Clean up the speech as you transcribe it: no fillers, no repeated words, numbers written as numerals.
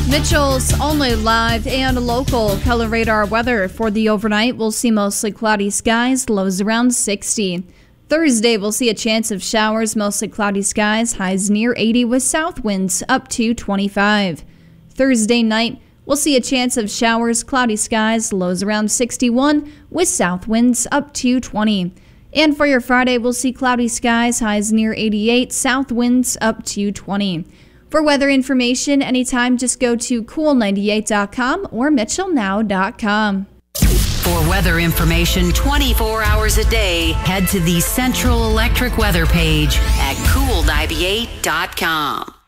Mitchell's only live and local color radar weather for the overnight. We'll see mostly cloudy skies, lows around 60. Thursday, we'll see a chance of showers, mostly cloudy skies, highs near 80 with south winds up to 25. Thursday night, we'll see a chance of showers, cloudy skies, lows around 61 with south winds up to 20. And for your Friday, we'll see cloudy skies, highs near 88, south winds up to 20. For weather information anytime, just go to cool98.com or mitchellnow.com. For weather information 24 hours a day, head to the Central Electric weather page at cool98.com.